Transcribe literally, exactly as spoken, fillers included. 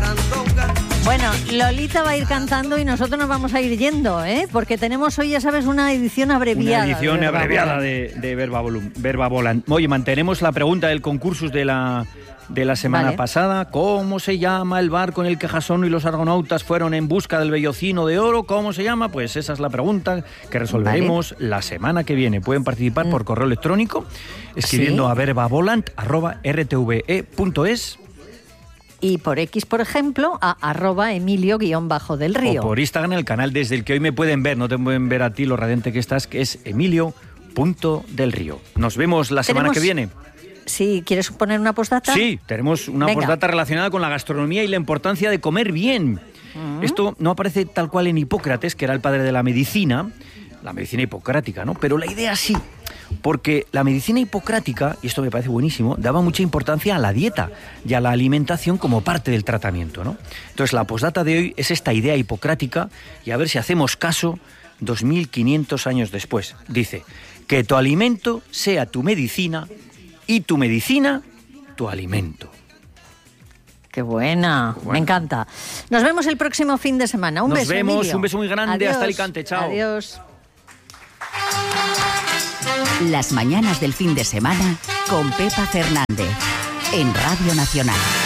Bueno, Lolita va a ir cantando y nosotros nos vamos a ir yendo, ¿eh? Porque tenemos hoy, ya sabes, una edición abreviada. Una edición de abreviada de, de Verba, Volum, Verba Volant. Oye, mantenemos la pregunta del concurso de la, de la semana vale. pasada. ¿Cómo se llama el barco en el que Jasón y los argonautas fueron en busca del vellocino de oro? ¿Cómo se llama? Pues esa es la pregunta que resolveremos vale. la semana que viene. Pueden participar por correo electrónico escribiendo ¿Sí? a verbavolant arroba r t v e punto es. Y por X, por ejemplo, a arroba Emilio guión bajo del Río. O por Instagram, el canal desde el que hoy me pueden ver, no te pueden ver a ti lo radiante que estás, que es Emilio punto del Río. Nos vemos la semana que viene. Sí, ¿quieres poner una postdata? Sí, tenemos una Venga. postdata relacionada con la gastronomía y la importancia de comer bien. Uh-huh. Esto no aparece tal cual en Hipócrates, que era el padre de la medicina, la medicina hipocrática, ¿no? Pero la idea sí. Porque la medicina hipocrática, y esto me parece buenísimo, daba mucha importancia a la dieta y a la alimentación como parte del tratamiento, ¿no? Entonces la postdata de hoy es esta idea hipocrática y a ver si hacemos caso dos mil quinientos años después. Dice, que tu alimento sea tu medicina y tu medicina tu alimento. Qué buena, bueno. me encanta. Nos vemos el próximo fin de semana. Un Nos beso, vemos, Emilio. Un beso muy grande. Adiós. Hasta Alicante. Chao. Adiós. Las mañanas del fin de semana con Pepa Fernández en Radio Nacional.